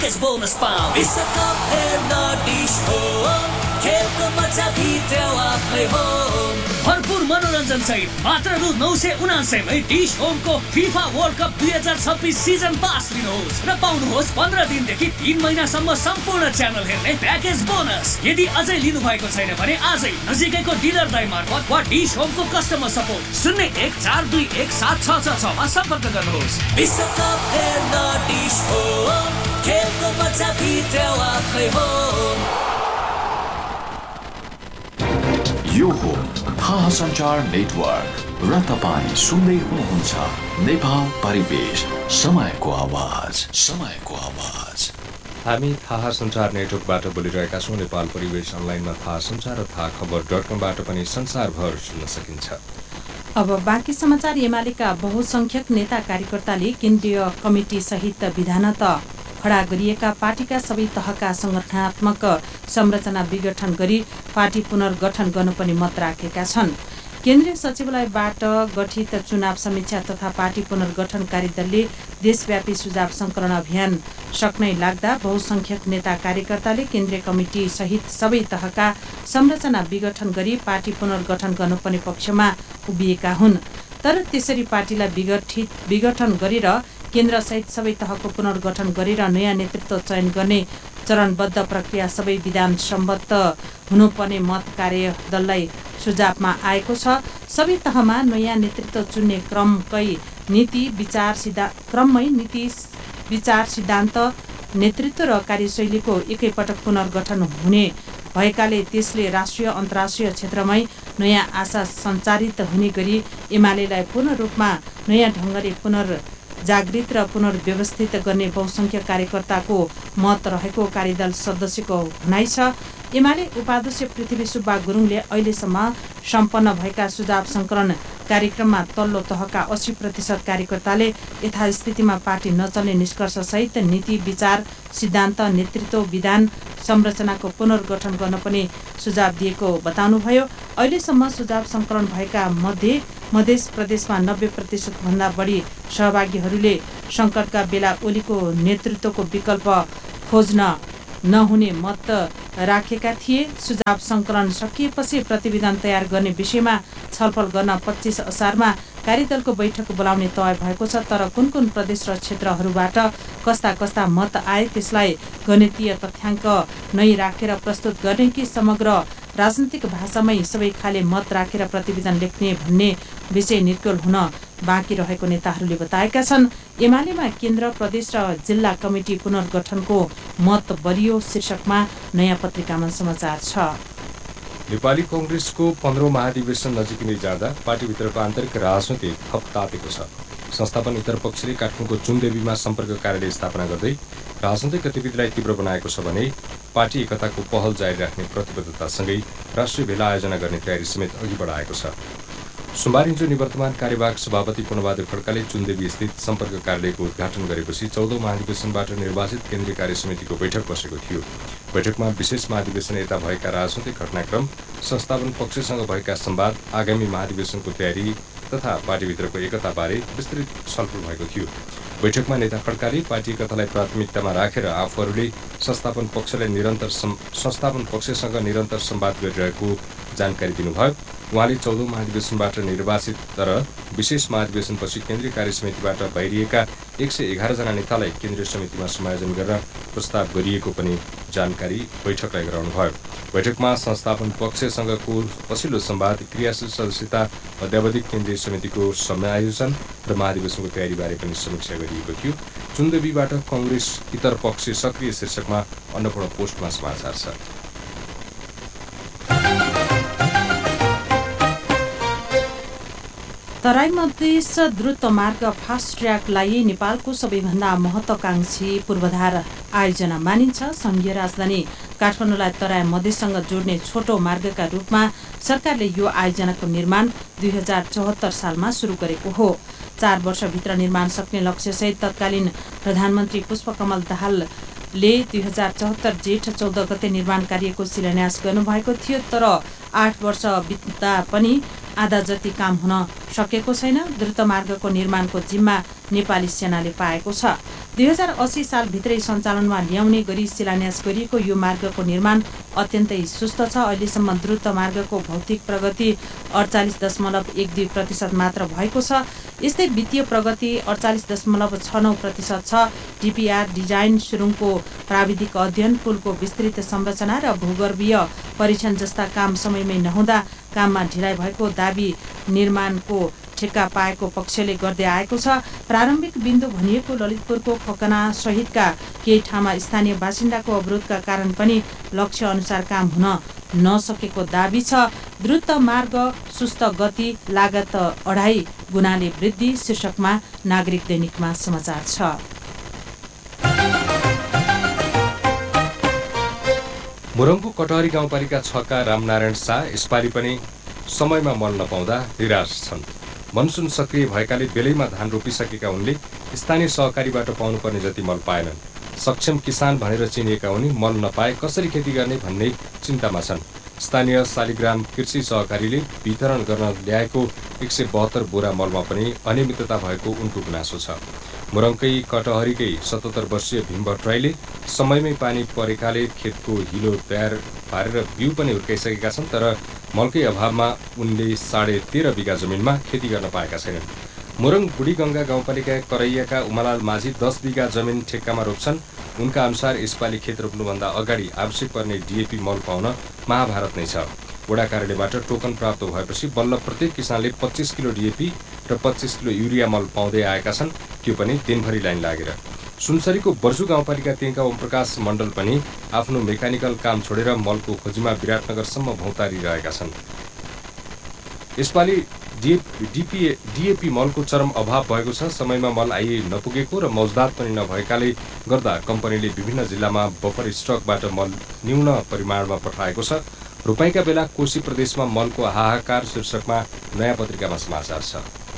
Package bonus पाऊ। विश्वकप हेर्न डिश होम, खेलको मजा भित्र आफै होम। भरपूर मनोरञ्जन सहित मात्र रु 979 मै dish होमको FIFA world cup 2026 season pass लिनुहोस् र पाउनुहोस् 15 दिनदेखि 3 महिनासम्म सम्पूर्ण च्यानल हेर्ने प्याकेज बोनस। यदि अझै लिनु भएको छैन भने आजै नजिकैको डिलर दाइ मार्फत वा डिश होमको कस्टमर सपोर्ट 0142176666 मा सम्पर्क गर्नुहोस्। विश्वकप हेर्न डिश होम, खेलको मजा भित्र आफै होम। यो हो थाहा सञ्चार नेटवर्क र तपाईं सुन्दै हुनुहुन्छ नेपाल परिवेश, समयको आवाज, समयको आवाज। हामी थाहा सञ्चार नेटवर्कबाट बोलिरहेका छौँ। नेपाल परिवेश अनलाइनमा थाहा सञ्चार र थाहा खबर.com-बाट पनि संसारभर सुन्न सकिन्छ। अब बाँकी समाचार। एमालेका बहुसंख्यक नेता कार्यकर्ताले केन्द्रीय कमिटी सहित विधानत खडा गरिएका पार्टीका सबै तहका संगठनात्मक संरचना विघटन गरी पार्टी पुनर्गठन गर्नुपर्ने मत राखेका छन्। केन्द्रीय सचिवालयबाट गठित चुनाव समीक्षा तथा पार्टी पुनर्गठन कार्यदलले देशव्यापी सुझाव संकलन अभियान सक्नै लाग्दा बहुसंख्यक नेता कार्यकर्ताले केन्द्रीय कमिटी सहित सबै तहका संरचना विघटन गरी पार्टी पुनर्गठन गर्नुपर्ने पक्षमा उभिएका हुन्। तर त्यसरी पार्टीलाई विघटन गरेर केन्द्र सहित सबै तहको पुनर्गठन गरेर नयाँ नेतृत्व चयन गर्ने चरणबद्ध प्रक्रिया सबै विधान सम्बद्ध हुनुपर्ने मत कार्यदललाई सुझावमा आएको छ। सबै तहमा नयाँ नेतृत्व चुन्ने क्रममै नीति विचार सिद्धान्त नेतृत्व र कार्यशैलीको एकैपटक पुनर्गठन हुने भएकाले त्यसले राष्ट्रिय अन्तर्राष्ट्रिय क्षेत्रमै नयाँ आशा सञ्चारित हुने गरी एमालेलाई पूर्ण रूपमा नयाँ ढङ्गले जागृत र पुनर्व्यवस्थित गर्ने बहुसंख्यक कार्यकर्ताको मत रहेको कार्यदल सदस्यको भनाइ छ। एमाले उपाध्यक्ष पृथ्वी सुब्बा गुरुङले अहिलेसम्म सम्पन्न भएका सुझाव संकलन कार्यक्रममा तल्लो तहका 80% कार्यकर्ताले यथास्थितिमा पार्टी नचल्ने निष्कर्षसहित नीति विचार सिद्धान्त नेतृत्व विधान संरचनाको पुनर्गठन गर्न पनि सुझाव दिएको बताउनुभयो। अहिलेसम्म सुझाव संकलन भएका मध्ये मध्य प्रदेशमा 90% भन्दा बढी सहभागीहरूले संकटका बेला ओलीको नेतृत्वको विकल्प खोज्न नहुने मत राखेका थिए। सुझाव संकलन सकिएपछि प्रतिवेदन तयार गर्ने विषयमा छलफल गर्न 25 असारमा कार्यदलको बैठक बोलाउने तय भएको छ। तर कुन कुन प्रदेश र क्षेत्रहरूबाट कस्ता मत आए त्यसलाई गणितीय तथ्याङ्क नै राखेर प्रस्तुत गर्ने कि समग्र राजनीतिक भाषामै सबै खाले मत राखेर प्रतिवेदन लेख्ने भन्ने विषय निर्क्युल हुन बाँकी रहेको नेताहरूले बताएका छन्। एमालेमा केन्द्र प्रदेश र जिल्ला कमिटी पुनर्गठनको मत बलियो शीर्षकमा नयाँ पत्रिकामा समाचार छ। नेपाली कांग्रेसको 15औं महाधिवेशन नजिकिँदै जाँदा पार्टीभित्रको आन्तरिक राजनीति थप तातेको छ। संस्थापन इतर पक्षले काठमाडौँको चुनदेवीमा सम्पर्क कार्यालय स्थापना गर्दै राजनैतिक गतिविधिलाई तीव्र बनाएको छ भने पार्टी एकताको पहल जारी राख्ने प्रतिबद्धतासँगै राष्ट्रिय भेला आयोजना गर्ने तयारी समेत अघि बढाएको छ। सोमबार हिजो निवर्तमान कार्यवाहक सभापति पूर्णबहादुर खड्काले चुनदेवी स्थित सम्पर्क कार्यालयको उद्घाटन गरेपछि 14औं महाधिवेशनबाट निर्वाचित केन्द्रीय कार्य समितिको बैठक बसेको थियो। बैठकमा विशेष महाधिवेशन यता भएका राजनैतिक घटनाक्रम, संस्थापन पक्षसँग भएका संवाद, आगामी महाधिवेशनको तयारी तथा पार्टीभित्रको एकताबारे विस्तृत छलफल भएको थियो। बैठकमा नेता खड्काले पार्टी एकतालाई प्राथमिकतामा राखेर आफूहरूले संस्थापन पक्षसँग निरन्तर संवाद गरिरहेको जानकारी दिनुभयो। उहाँले 14औं महाधिवेशनबाट निर्वाचित तर विशेष महाधिवेशनपछि केन्द्रीय कार्य समितिबाट बाहिरिएका 111 जना नेतालाई केन्द्रीय समितिमा समायोजन गर्न प्रस्ताव गरिएको पनि जानकारी बैठकलाई गराउनुभयो। बैठकमा संस्थापन पक्षसँगको पछिल्लो संवाद, क्रियाशील सदस्यता, अद्यावधिक केन्द्रीय समितिको समायोजन र महाधिवेशनको तयारीबारे पनि समीक्षा गरिएको थियो। चुनदेवीबाट कांग्रेस इतर पक्ष सक्रिय शीर्षकमा अन्नपूर्ण पोस्टमा समाचार छ। तराई मधेस द्रुत मार्ग फास्ट ट्र्याकलाई नेपालको सबैभन्दा महत्वाकांक्षी पूर्वाधार आयोजना मानिन्छ। संघीय राजधानी काठमाडौँलाई तराई मधेससँग जोड्ने छोटो मार्गका रूपमा सरकारले यो आयोजनाको निर्माण 2074 सालमा सुरु गरेको हो। 4 वर्षभित्र निर्माण सक्ने लक्ष्यसहित तत्कालीन प्रधानमन्त्री पुष्पकमल दाहालले 2074 जेठ 14 गते निर्माण कार्यको शिलान्यास गर्नुभएको थियो। तर 8 वर्ष बित्दा पनि आधा जति काम हुन सकेको छैन। द्रुत मार्गको निर्माणको जिम्मा नेपाली सेनाले पाएको छ। 2080 सालभित्रै सञ्चालनमा ल्याउने गरी शिलान्यास गरिएको यो मार्गको निर्माण अत्यन्तै सुस्त छ। अहिलेसम्म द्रुत मार्गको भौतिक प्रगति 48.12% मात्र भएको छ। यस्तै वित्तीय प्रगति 48.69% छ। डिपिआर डिजाइन, सुरुङको प्राविधिक अध्ययन, पुलको विस्तृत संरचना र भूगर्भीय परीक्षण जस्ता काम समयमै नहुँदा काममा ढिलाइ भएको दाबी निर्माणको ठेक्का पाएको पक्षले गर्दै आएको छ। प्रारम्भिक बिन्दु भनिएको ललितपुरको खोकना सहितका केही ठाउँमा स्थानीय बासिन्दाको अवरोधका कारण पनि लक्ष्य अनुसार काम हुन नसकेको दाबी छ। द्रुत मार्ग, सुस्त गति, लागत 2.5 गुणाले वृद्धि शीर्षकमा नागरिक दैनिकमा समाचार छ। मोरङको कटहरी गाउँपालिका 6 का रामनारायण शाह यसपालि पनि समयमा मल नपाउँदा निराश छन्। मनसुन सक्रिय भएकाले बेलैमा धान रोपिसकेका उनले स्थानीय सहकारीबाट पाउनुपर्ने जति मल पाएनन्। सक्षम किसान भनेर चिनिएका उनी मल नपाए कसरी खेती गर्ने भन्ने चिन्तामा छन्। स्थानीय शालिग्राम कृषि सहकारीले वितरण गर्न ल्याएको 172 बोरा मलमा पनि अनियमितता भएको उनको गुनासो छ। मोरङकै कटहरीकै 77 वर्षीय भीम भट्टराईले समयमै पानी परेकाले खेतको हिलो तयार पारेर बिउ पनि हुर्काइसकेका छन्, तर मलकै अभावमा उनले 13.5 बिघा जमिनमा खेती गर्न पाएका छैनन्। मोरङ बुढीगङ्गा गाउँपालिका करैयाका उमालाल माझी 10 बिघा जमिन ठेक्कामा रोप्छन्। उनका अनुसार यसपालि खेत रोप्नुभन्दा अगाडि आवश्यक पर्ने डिएपी मल पाउन महाभारत नै छ। वडा कार्यालयबाट टोकन प्राप्त भएपछि बल्ल प्रत्येक किसानले 25 किलो डिएपी र 25 किलो युरिया मल पाउँदै आएका छन्, त्यो पनि दिनभरि लाइन लागेर। सुनसरीको बर्जु गाउँपालिका 3 का ओमप्रकाश मण्डल पनि आफ्नो मेकानिकल काम छोडेर मलको खोजीमा विराटनगरसम्म भौतारिरहेका छन्। यसपालि डिएपी मलको चरम अभाव भएको छ। समयमा मल आइ नपुगेको र मौजदात पनि नभएकाले गर्दा कम्पनीले विभिन्न जिल्लामा बफर स्टकबाट मल न्यून परिमाणमा पठाएको छ। रोपाइँका बेला कोशी प्रदेशमा मलको हाहाकार शीर्षकमा नयाँ पत्रिकामा समाचार छ।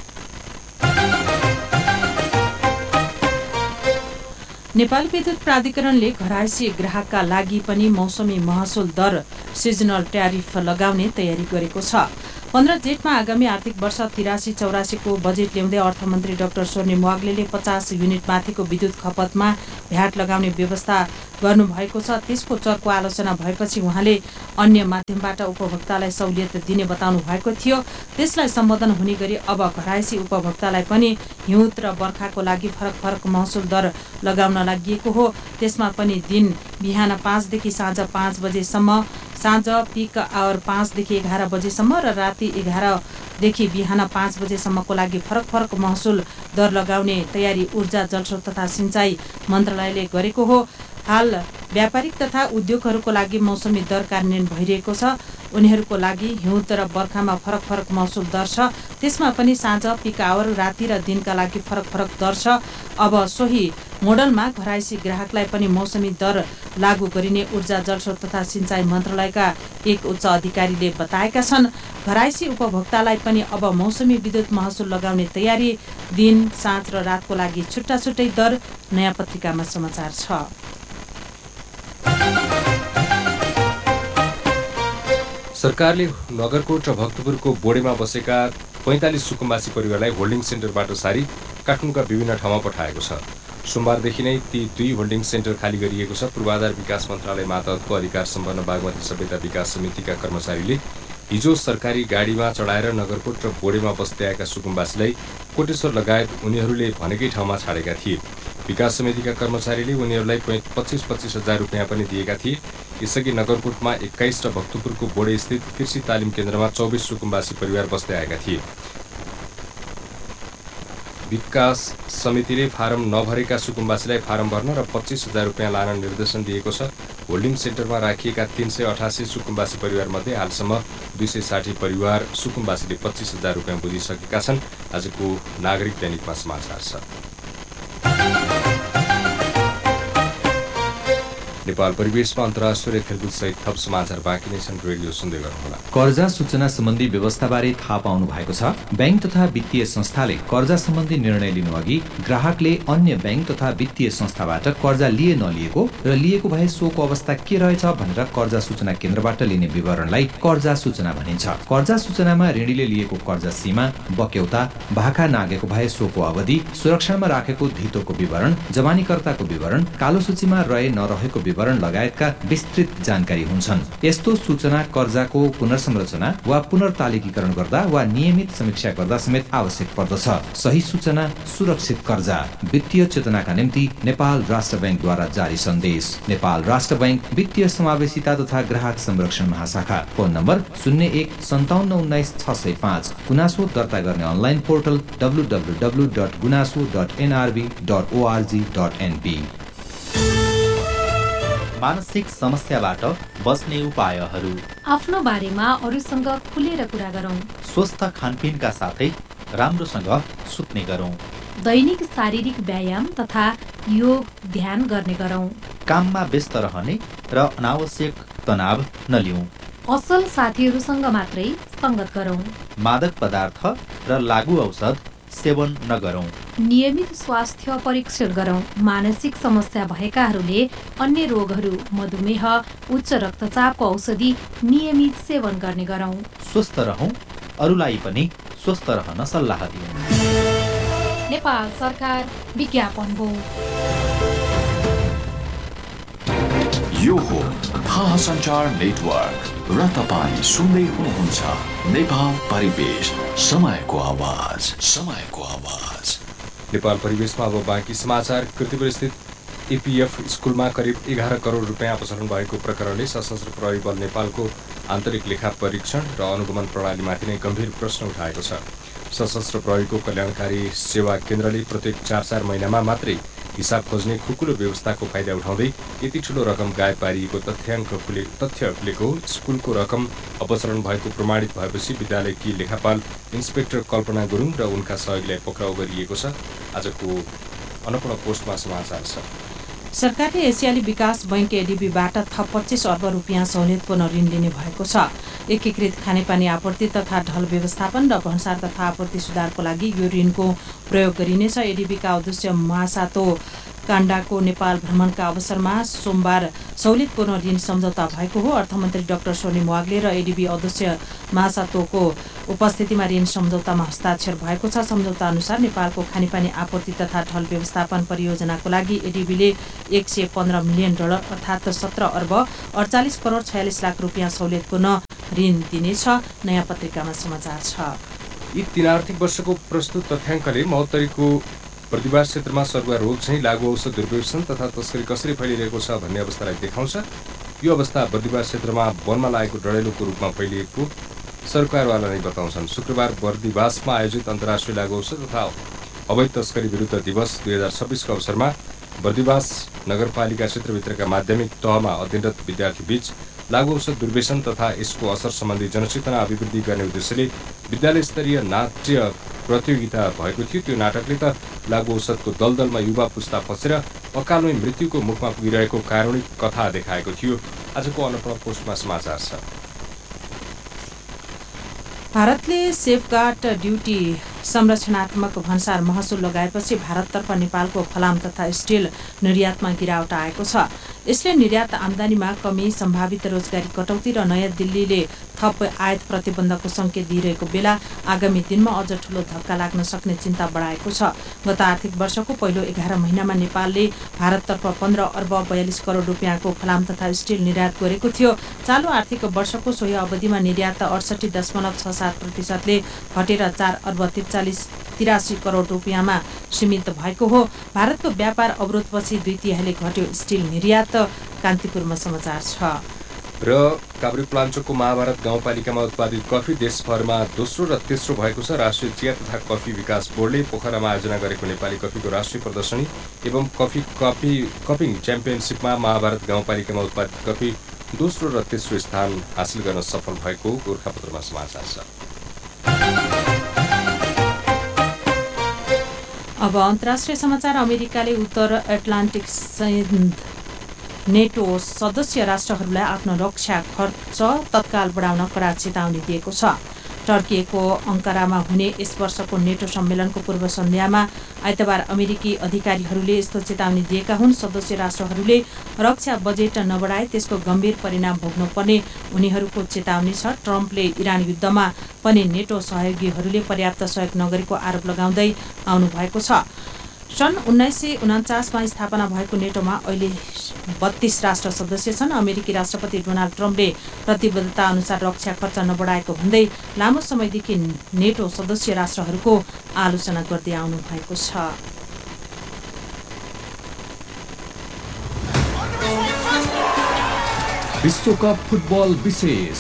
नेपाल विद्युत प्राधिकरणले घरायसी ग्राहकका लागि पनि मौसमी महसुल दर सिजनल ट्यारिफ लगाउने तयारी गरेको छ। 15 जेठमा आगामी आर्थिक वर्ष 83-84 को बजेट ल्याउँदै अर्थमन्त्री डाक्टर स्वर्णिम वाग्लेले 50 युनिट माथिको विद्युत खपतमा भ्याट लगाउने व्यवस्था गर्नुभएको छ। त्यसको चर्को आलोचना भएपछि उहाँले अन्य माध्यमबाट उपभोक्तालाई सहुलियत दिने बताउनु भएको थियो। त्यसलाई सम्बोधन हुने गरी अब घरायसी उपभोक्तालाई पनि हिउँद र बर्खाको लागि फरक महसुल दर लगाउन लागि हो। त्यसमा पनि दिन बिहान 5 देखि साँझ 5 बजेसम्म, साँझ पिक आवर 5 देखि 11 बजेसम्म र राति 11 देखि बिहान 5 बजेसम्मको लागि फरक महसुल दर लगाउने तयारी ऊर्जा, जलस्रोत तथा सिंचाई मन्त्रालयले गरेको हो। हाल व्यापारिक तथा उद्योगहरूको लागि मौसमी दर कार्यान्वयन भइरहेको छ। उनीहरूको लागि हिउँद र बर्खामा फरक महसुल दर छ। त्यसमा पनि साँझ, पिक आवर, राति र दिनका लागि फरक दर छ। अब सोही मोडलमा घरायसी ग्राहकलाई पनि मौसमी दर लागू गरिने ऊर्जा, जलस्रोत तथा सिंचाई मन्त्रालयका एक उच्च अधिकारीले बताएका छन्। घरायसी उपभोक्तालाई पनि अब मौसमी विद्युत महसुल लगाउने तयारी। दिन, साँझ र रातको लागि छुट्टै दर। नयाँ पत्रिकामा समाचार छ। सरकारले नगरकोट र भक्तपुरको बोडेमा बसेका 45 सुकुम्बासी परिवारलाई होल्डिङ सेन्टरबाट सारी काठमाडौँका विभिन्न ठाउँमा पठाएको छ। सोमबारदेखि नै ती 2 होल्डिङ सेन्टर खाली गरिएको छ। पूर्वाधार विकास मन्त्रालय मातहतको अधिकार सम्पन्न बागमती सभ्यता विकास समितिका कर्मचारीले हिजो सरकारी गाडीमा चढाएर नगरकोट र बोडेमा बस्दै आएका सुकुम्बासीलाई कोटेश्वर लगायत उनीहरूले भनेकै ठाउँमा छाडेका थिए। विकास समितिका कर्मचारीले उनीहरूलाई 25-25 हजार रुपियाँ पनि दिएका थिए। यसअघि नगरकोटमा 21 र भक्तपुरको बोडे स्थित कृषि तालिम केन्द्रमा 24 सुकुम्बासी परिवार बस्दै आएका थिए। विकास समितिले फारम नभरेका सुकुम्बासीलाई फारम भर्न र 25 हजार रुपियाँ लान निर्देशन दिएको छ। होल्डिङ सेन्टरमा राखिएका 388 सुकुम्बासी परिवारमध्ये हालसम्म 260 परिवार सुकुम्बासीले 25 हजार रुपियाँ बुझिसकेका छन्। आजको नागरिक दैनिकमा समाचार छ। नेपाल परिवेशमा अन्तर्राष्ट्रिय खेलकुद सहित थप समाचार बाँकी नै छन्। रेडियो सुन्दै गर्नुहोला। कर्जा सूचना सम्बन्धी व्यवस्थाबारे थाहा पाउनु भएको छ? बैंक तथा वित्तीय संस्थाले कर्जा सम्बन्धी निर्णय लिनु अघि ग्राहकले अन्य बैंक तथा वित्तीय संस्थाबाट कर्जा लिए नलिएको र लिएको भए सोको अवस्था के रहेछ भनेर कर्जा सूचना केन्द्रबाट लिने विवरणलाई कर्जा सूचना भनिन्छ। कर्जा सूचनामा ऋणीले लिएको कर्जा सीमा, बक्यौता, भाका नागेको भए सोको अवधि, सुरक्षामा राखेको धितोको विवरण, जमानीकर्ताको विवरण, कालो सूचीमा रहे नरहेको विवरण लगायतका विस्तृत जानकारी हुन्छन्। यस्तो सूचना कर्जाको पुनर्संरचना वा पुनर्तालिकीकरण गर्दा वा नियमित समीक्षा गर्दा समेत आवश्यक पर्दछ। सही सूचना सुरक्षित कर्जा। वित्तीय चेतनाका निम्ति नेपाल राष्ट्र बैंकद्वारा जारी सन्देश। नेपाल राष्ट्र बैंक वित्तीय समावेशिता तथा ग्राहक संरक्षण महाशाखा। Phone number 0157199605। गुनासो दर्ता गर्ने अनलाइन पोर्टल www.gunaso.nrb.org.np। मानसिक समस्याबाट बस्ने उपायहरू। आफ्नो बारेमा अरूसँग खुलेर कुरा गरौँ। स्वस्थ खानपिनका साथै राम्रोसँग सुत्ने गरौँ। दैनिक शारीरिक व्यायाम तथा योग ध्यान गर्ने गरौँ। काममा व्यस्त रहने र अनावश्यक तनाव नलिउँ। असल साथीहरूसँग मात्रै संगत गरौँ। मादक पदार्थ र लागू औषध सेवन नगरौँ। नियमित स्वास्थ्य परीक्षण गरौँ। मानसिक समस्या भएकाहरूले अन्य रोगहरू, मधुमेह, उच्च रक्तचापको औषधि नियमित सेवन गर्ने गरौँ। स्वस्थ रहौँ, अरूलाई पनि स्वस्थ रहन सल्लाह दिउँ। नेपाल सरकार विज्ञापन हो। यो हो थाहा सञ्चार नेटवर्क र तपाईँ सुन्दै हुनुहुन्छ नेपाल परिवेश, समयको आवाज, समयको आवाज। नेपाल परिवेशमा अब बाँकी समाचार। कीर्तिपुर स्थित एपीएफ स्कुलमा करिब 11 करोड रुपियाँ अपसरण भएको प्रकरणले सशस्त्र प्रहरी बल नेपालको आन्तरिक लेखा परीक्षण र अनुगमन प्रणालीमाथि नै गम्भीर प्रश्न उठाएको छ। सशस्त्र प्रहरीको कल्याणकारी सेवा केन्द्रले प्रत्येक 4-4 महिनामा मात्रै हिसाब खोज्ने खुकुलो व्यवस्थाको फाइदा उठाउँदै यति ठूलो रकम गायब पारिएको तथ्य खुलेको स्कुलको रकम अपसरण भएको प्रमाणित भएपछि विद्यालयकी लेखापाल इन्सपेक्टर कल्पना गुरुङ र उनका सहयोगीलाई पक्राउ गरिएको छ। आजको अन्नपूर्ण पोस्टमा समाचार छ। सरकारले एसियाली विकास बैंक एडीबीबाट थप 25 अर्ब रुपियाँ सहुलियतपूर्ण ऋण लिने भएको छ। एकीकृत खानेपानी आपूर्ति तथा ढल व्यवस्थापन र भन्सार तथा आपूर्ति सुधारको लागि यो ऋणको प्रयोग गरिनेछ। एडीबीका अध्यक्ष महासातो काण्डाको नेपाल भ्रमणका अवसरमा सोमबार सहुलियतपूर्ण ऋण सम्झौता भएको हो। अर्थमन्त्री डाक्टर सोनिम वाग्ले र एडीबी अध्यक्ष महासातोको उपस्थितिमा ऋण सम्झौतामा हस्ताक्षर भएको छ। सम्झौता अनुसार नेपालको खानेपानी आपूर्ति तथा ढल व्यवस्थापन परियोजनाको लागि एडीबीले $115 मिलियन अर्थात् 17 अर्ब 48 करोड 46 लाख रुपियाँ सहुलियतपूर्ण ऋण दिनेछ। नयाँ पत्रिकामा समाचार छ। यी 3 आर्थिक वर्षको प्रस्तुत तथ्याङ्कले महोत्तरीको प्रतिवास क्षेत्रमा सरुवा रोग चाहिँ लागू औषध दुर्व्यसन तथा तस्करी कसरी फैलिरहेको छ भन्ने अवस्थालाई देखाउँछ। यो अवस्था बर्दिवास क्षेत्रमा वनमा लागेको डढेलोको रूपमा फैलिएको सरकारवाला नै बताउँछन्। शुक्रबार बर्दिवासमा आयोजित अन्तर्राष्ट्रिय लागू औषध तथा अवैध तस्करी विरुद्ध दिवस 2026को अवसरमा बर्दिवास नगरपालिका क्षेत्रभित्रका माध्यमिक तहमा अध्ययनरत विद्यार्थी बीच लागू औषध दुर्व्यसन तथा यसको असर सम्बन्धी जनचेतना अभिवृद्धि गर्ने उद्देश्यले विद्यालय स्तरीय नाट्य प्रतियोगिता भएको थियो। त्यो नाटकले त लागू औषधको दलदलमा युवा पुस्ता फसेर अकालमै मृत्युको मुखमा पुगिरहेको कारुणिक कथा देखाएको थियो। आजको अन्नपूर्ण पोस्टमा समाचार छ। भारतले सेफगार्ड ड्युटी संरक्षणात्मक भन्सार महसुल लगाएपछि भारततर्फ नेपालको फलाम तथा स्टिल निर्यातमा गिरावट आएको छ। यसले निर्यात आम्दानीमा कमी, सम्भावित रोजगारी कटौती र नयाँ दिल्लीले थप आयात प्रतिबन्धको सङ्केत दिइरहेको बेला आगामी दिनमा अझ ठूलो धक्का लाग्न सक्ने चिन्ता बढाएको छ। गत आर्थिक वर्षको पहिलो 11 महिनामा नेपालले भारततर्फ 15 अर्ब 42 करोड रुपियाँको फलाम तथा स्टिल निर्यात गरेको थियो। चालु आर्थिक वर्षको सोही अवधिमा निर्यात 68.67%ले घटेर 4 अर्ब 83 करोड रुपियाँमा सीमित भएको हो। भारतको व्यापार अवरोधपछि 2/3 घट्यो स्टिल निर्यात। कान्तिपुरमा समाचार छ। र काभ्रेपलाञ्चोकको महाभारत गाउँपालिकामा उत्पादित कफी देशभरमा दोस्रो र तेस्रो भएको छ। राष्ट्रिय चिया तथा कफी विकास बोर्डले पोखरामा आयोजना गरेको नेपाली कफीको राष्ट्रिय प्रदर्शनी एवं कपिङ च्याम्पियनसिपमा महाभारत गाउँपालिकामा उत्पादित कफी दोस्रो र तेस्रो स्थान हासिल गर्न सफल भएको गोरखापत्रमा समाचार छ। अब अन्तर्राष्ट्रिय समाचार। अमेरिकाले उत्तर एटलान्टिक नेटो सदस्य राष्ट्रहरूलाई आफ्नो रक्षा खर्च तत्काल बढाउन कडा चेतावनी दिएको छ। टर्कीको अंकारामा हुने यस वर्षको नेटो सम्मेलनको पूर्व सन्ध्यामा आइतबार अमेरिकी अधिकारीहरूले यस्तो चेतावनी दिएका हुन्। सदस्य राष्ट्रहरूले रक्षा बजेट नबढाए त्यसको गम्भीर परिणाम भोग्नु पर्ने उनीहरूको चेतावनी छ। ट्रम्पले इरान युद्धमा पनि नेटो सहयोगीहरूले पर्याप्त सहयोग नगरेको आरोप लगाउँदै आउनु भएको छ। सन् 1949मा स्थापना भएको नेटोमा अहिले 32 राष्ट्र सदस्य छन्। अमेरिकी राष्ट्रपति डोनाल्ड ट्रम्पले प्रतिबद्धता अनुसार रक्षा खर्च नबढाएको भन्दै लामो समयदेखि नेटो सदस्य राष्ट्रहरूको आलोचना गर्दै आउनु भएको छ। विश्वकप फुटबल विशेष।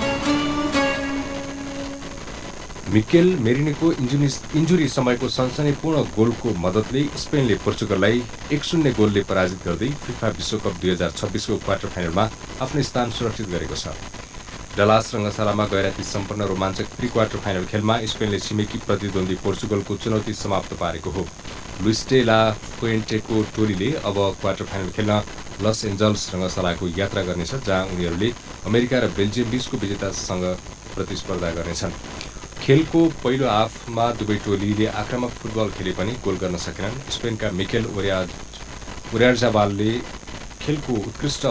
मिकेल मेरिनीको इन्जुरी समयको सनसनीपूर्ण गोलको मद्दतले स्पेनले पोर्चुगललाई 1-0 गोलले पराजित गर्दै फिफा विश्वकप 2026को क्वार्टर फाइनलमा आफ्नो स्थान सुरक्षित गरेको छ। डलास रङ्गशालामा गैराती सम्पन्न रोमाञ्चक प्री क्वार्टर फाइनल खेलमा स्पेनले छिमेकी प्रतिद्वन्दी पोर्चुगलको चुनौती समाप्त पारेको हो। लुइस डे ला फुएन्टेको टोलीले अब क्वार्टर फाइनल खेल्न लस एन्जल्स रङ्गशालाको यात्रा गर्नेछ, जहाँ उनीहरूले अमेरिका र बेल्जियम बीचको विजेतासँग प्रतिस्पर्धा गर्नेछन्। खेलको पहिलो हाफमा दुवै टोलीले आक्रामक फुटबल खेले पनि गोल गर्न सकेनन्। स्पेनका मिकेल ओर्याजाबालले गोलको उत्कृष्ट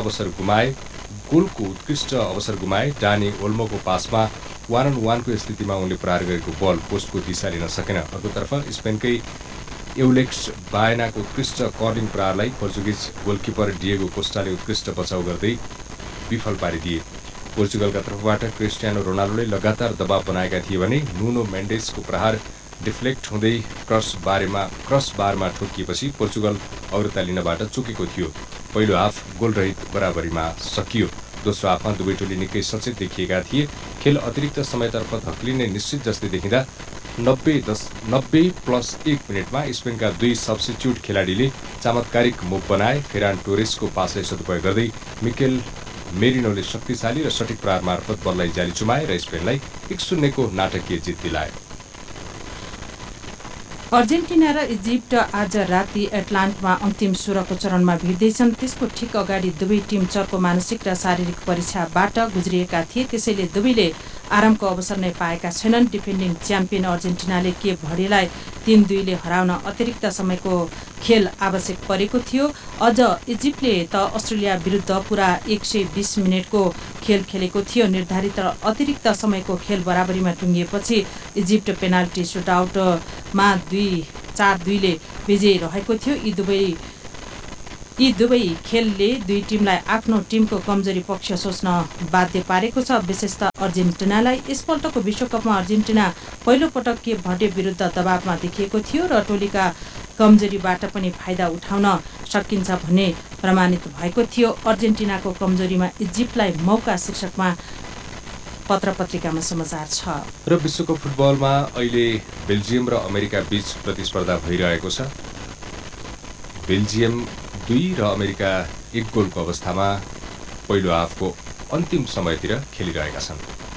अवसर गुमाए। डानी ओल्मोको पासमा 1-on-1 स्थितिमा उनले प्रहार गरेको बल पोस्टको दिशा लिन सकेन। अर्कोतर्फ स्पेनकै एउलेक्स बायनाको उत्कृष्ट कर्लिङ प्रहारलाई पोर्चुगिज गोलकिपर डिएगो कोस्टाले उत्कृष्ट बचाउ गर्दै विफल पारिदिए। पोर्चुगलका तर्फबाट क्रिस्टियानो रोनाल्डोले लगातार दबाव बनाएका थिए भने नुनो मेन्डेसको प्रहार डिफ्लेक्ट हुँदै क्रस बारमा ठोकिएपछि पोर्चुगल अग्रता लिनबाट चुकेको थियो। पहिलो हाफ गोलरहित बराबरीमा सकियो। दोस्रो हाफमा दुवै टोली निकै सचेत देखिएका थिए। खेल अतिरिक्त समयतर्फ धक्लिने निश्चित जस्तै देखिँदा 90+1 मिनटमा स्पेनका 2 सब्स्टिट्युट खेलाडीले चमत्कारिक मुभ बनाए। फेरान टोरेसको पासलाई सदुपयोग गर्दै मिकेल मेरिनोले शक्तिशाली र सठिक प्रहार मार्फत बललाई जाली चुमाए र स्पेनलाई 1-0 को नाटकीय जित दिलाए। अर्जेन्टिना र इजिप्ट आज राति एटलान्टामा अन्तिम 16को चरणमा भिड्दैछन्। त्यसको ठिक अगाडि दुवै टिम चर्को मानसिक र शारीरिक परीक्षाबाट गुज्रिएका थिए, त्यसैले दुवैले आरामको अवसर नै पाएका छैनन्। डिफेन्डिङ च्याम्पियन अर्जेन्टिनाले केप भर्डेलाई 3-2 हराउन अतिरिक्त समयको खेल आवश्यक परेको थियो। अझ इजिप्टले त अस्ट्रेलिया विरुद्ध पुरा 120 मिनटको खेल खेलेको थियो। निर्धारित र अतिरिक्त समयको खेल बराबरीमा टुङ्गिएपछि इजिप्ट पेनाल्टी सुटआउटमा 4-2 विजयी रहेको थियो। यी दुवै खेलले दुई टिमलाई आफ्नो टिमको कमजोरी पक्ष सोच्न बाध्य पारेको छ, विशेषतः अर्जेन्टिनालाई। यसपल्टको विश्वकपमा अर्जेन्टिना पहिलो पटक केप भर्डे विरुद्ध दबावमा देखिएको थियो र टोलीका कमजोरीबाट पनि फाइदा उठाउन सकिन्छ भन्ने प्रमाणित भएको थियो। अर्जेन्टिनाको कमजोरीमा इजिप्टलाई मौका शीर्षकमा पत्र-पत्रिकामा समाचार छ। र विश्वकप फुटबलमा अहिले बेल्जियम र अमेरिका बीच प्रतिस्पर्धा भइरहेको छ। बेल्जियम 2 र अमेरिका 1 गोलको अवस्थामा पहिलो हाफको अन्तिम समयतिर खेलिरहेका छन्।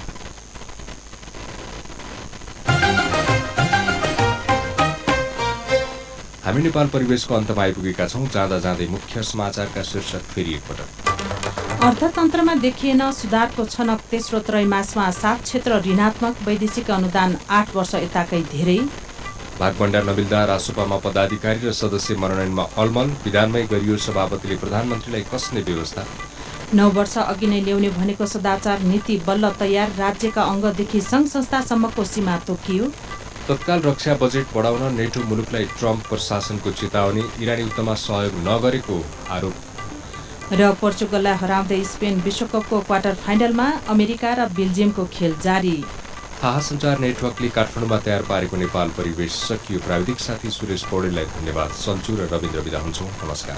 हामी नेपाल परिवेशको अन्तमा आइपुगेका छौँ। जाँदा जाँदै मुख्य समाचारका शीर्षक फेरि एकपटक। अर्थतन्त्रमा देखिएन सुधारको छनक। तेस्रो त्रैमासमा 7 क्षेत्र ऋणात्मक। वैदेशिक अनुदान 8 वर्ष यताकै धेरै। भागभण्डार नमिल्दा रासोपामा पदाधिकारी र सदस्य मनोनयनमा अलमल। विधानमै गरियो सभापतिले प्रधानमन्त्रीलाई कस्ने व्यवस्था। 9 वर्ष अघि नै ल्याउने भनेको सदाचार नीति बल्ल तयार। राज्यका अङ्गदेखि सङ्घ संस्थासम्मको सीमा तोकियो। तत्काल रक्षा बजेट बढाउन नेटो मुलुकलाई ट्रम्प प्रशासनको चेतावनी। इरानी युद्धमा सहयोग नगरेको आरोप। र पोर्चुगललाई हराउँदै स्पेन विश्वकपको क्वार्टर फाइनलमा। अमेरिका र बेल्जियमको खेल जारी। थाहा सञ्चार नेटवर्कले काठमाडौँमा तयार पारेको नेपाल परिवेश सकियो। प्राविधिक साथी सुरेश पौडेललाई धन्यवाद। सन्चु र रविन्द्र बिदा हुन्छौँ। नमस्कार।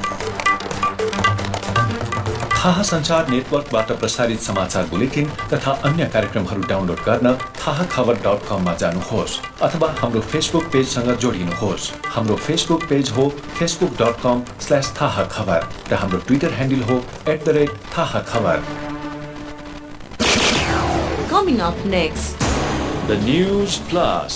थाहा सञ्चार नेटवर्कबाट प्रसारित समाचार बुलेटिन तथा अन्य कार्यक्रमहरू डाउनलोड गर्न थाहाखबर.com मा जानुहोस् अथवा हाम्रो फेसबुक पेजसँग जोडिनुहोस्। हाम्रो फेसबुक पेज हो facebook.com/थाहाखबर र हाम्रो ट्विटर ह्यान्डल हो @थाहाखबर। Coming up next, The News Plus.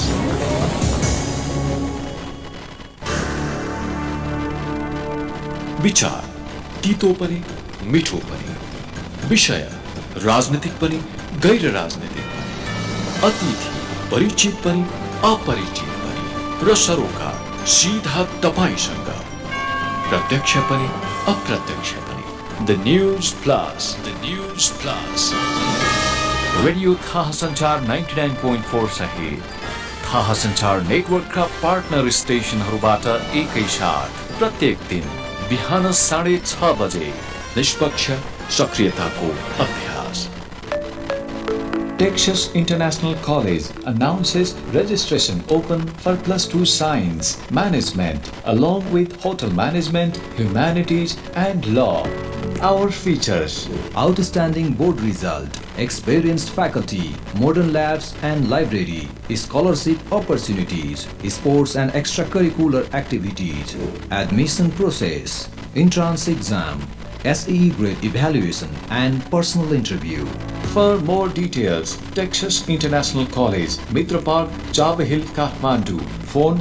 विचार, तीतो पनि मिठो पनि, विषय राजनीतिक पनि गैर राजनीतिक, अतिथि परिचित पनि अपरिचित पनि र सरोकार सीधा तपाईसँग, प्रत्यक्ष पनि अप्रत्यक्ष पनि। The news plus, the news plus. Radio थाहा संचार 99.4 सहित थाहा संचार नेटवर्कका पार्टनर स्टेशनहरूबाट एकैसाथ प्रत्येक दिन बिहान 6:30 बजे निष्पक्ष सक्रियताको अभ्यास। Texas International College announces registration open for +2 Science, Management, along with Hotel Management, Humanities and Law. Our features: outstanding board result, experienced faculty, modern labs and library, scholarship opportunities, sports and extracurricular activities, admission process, entrance exam, SEE grade evaluation and personal interview. For more details, Texas International College, Mitra Park, Chava Hill, Kathmandu. Phone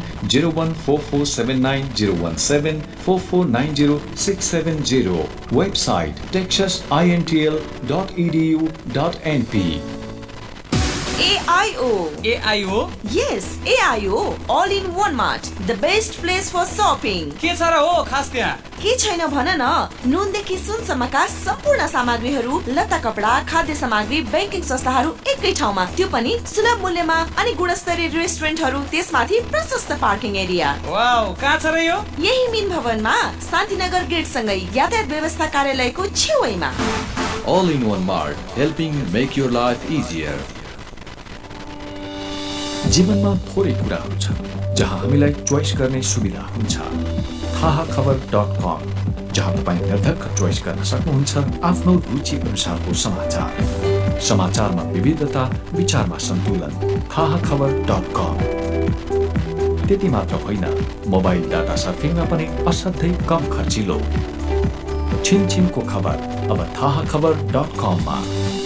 0144790117 4490-670. Website texasintl.edu.np. AIO. AIO? Yes, AIO. All in one mart. The best place for shopping. के छ र हो खास त्यहाँ? के छैन भन न। नुनदेखि सुनसम्मका सम्पूर्ण सामग्रीहरू, लत्ता कपडा, खाद्य सामग्री, ब्याङ्किङ संस्थाहरू एकै ठाउँमा, त्यो पनि सुलभ मूल्यमा, अनि गुणस्तरीय रेस्टुरेन्टहरू, त्यसमाथि प्रशस्त पार्किङ एरिया। वाउ, कहाँ छ र यो? यही मिन भवनमा शान्तिनगर गेट सँगै यातायात व्यवस्था कार्यालयको छेउैमा। All in one mart, helping make your life easier. जीवनमा थोरै कुराहरू छन् जहाँ हामीलाई चोइस गर्ने सुविधा हुन्छ। थाहाखबर.com, जहाँ तपाईँ निर्धक्क चोइस गर्न सक्नुहुन्छ आफ्नो रुचि अनुसारको समाचार। समाचारमा विविधता, विचारमा सन्तुलन। थाहाखबर.com। त्यति मात्र होइन, मोबाइल डाटा सर्फिङमा पनि असाध्यै कम खर्चिलो। छिनछिनको खबर अब थाहाखबर.com मा।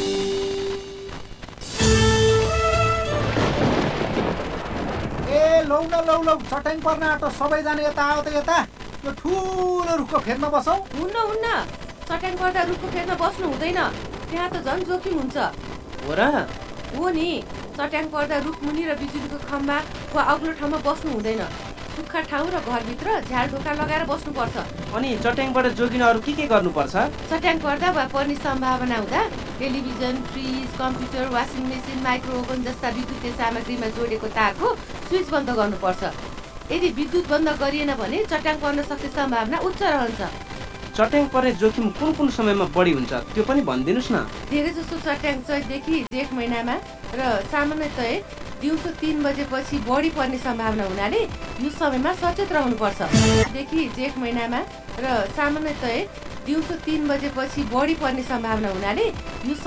लौ चट्याङ पर्न आँटो, सबैजना यता आऊ त यता। यो ठुलो रुखको फेदमा बसौ। हुन्न चट्याङ पर्दा रुखको फेदमा बस्नु हुँदैन, त्यहाँ त झन् जोखिम हुन्छ। हो र? हो नि, चट्याङ पर्दा रुख मुनि र बिजुलीको खम्बा वा अग्लो ठाउँमा बस्नु हुँदैन। सुक्खा ठाउँ र घरभित्र झ्याल ढोका लगाएर बस्नुपर्छ। अनि चट्याङबाट जोगिन अरू के गर्नुपर्छ? चट्याङ पर्दा वा पर्ने सम्भावना हुँदा television, fridge, computer, washing machine, माइक्रोओभन जस्ता विद्युतीय सामग्रीमा जोडेको तारको स्विच बन्द गर्नुपर्छ। यदि विद्युत बन्द गरिएन भने चट्याङ पर्न सक्ने सम्भावना उच्च रहन्छ। चट्याङ पर्ने जोखिम कुन समयमा बढी हुन्छ त्यो पनि भनिदिनुस् न। धेरै जसो चट्याङ चैतदेखि जेठ महिनामा र सामान्यतया दिउँसो 3 बजेपछि बढी पर्ने सम्भावना हुनाले यो समयमा सचेत रहनुपर्छ। देखि जेठ महिनामा र सामान्यतया दिउँसो 3 बजेपछि बढी पर्ने सम्भावना हुनाले यो